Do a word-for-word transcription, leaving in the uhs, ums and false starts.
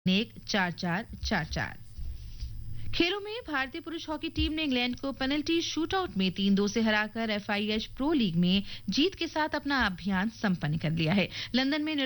एक चार चार चार चार। खेलों में भारतीय पुरुष हॉकी टीम ने इंग्लैंड को पेनल्टी शूटआउट में तीन दो से हराकर एफआईएच प्रो लीग में जीत के साथ अपना अभियान संपन्न कर लिया है। लंदन में